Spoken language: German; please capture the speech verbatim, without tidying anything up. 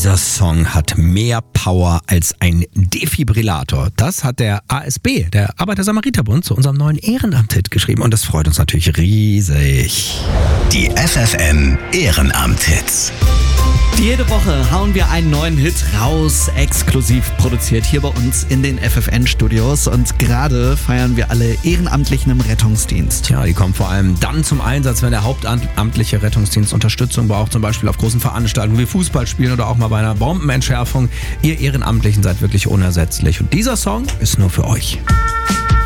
Dieser Song hat mehr Power als ein Defibrillator. Das hat der A S B, der Arbeiter-Samariter-Bund, zu unserem neuen Ehrenamt-Hit geschrieben. Und das freut uns natürlich riesig. Die F F M Ehrenamt-Hits. Jede Woche hauen wir einen neuen Hit raus, exklusiv produziert hier bei uns in den F F N-Studios. Und gerade feiern wir alle Ehrenamtlichen im Rettungsdienst. Ja, die kommen vor allem dann zum Einsatz, wenn der hauptamtliche Rettungsdienst Unterstützung braucht, zum Beispiel auf großen Veranstaltungen wie Fußballspielen oder auch mal bei einer Bombenentschärfung. Ihr Ehrenamtlichen seid wirklich unersetzlich. Und dieser Song ist nur für euch.